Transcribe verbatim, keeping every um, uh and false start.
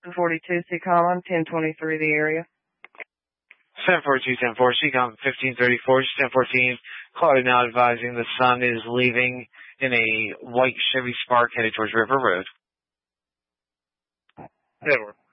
Delta forty-two, C column, ten twenty-three, the area. seven four two, ten four, C column, fifteen thirty-four, ten fourteen. Caller now advising the sun is leaving in a white Chevy Spark headed towards River Road. Edward.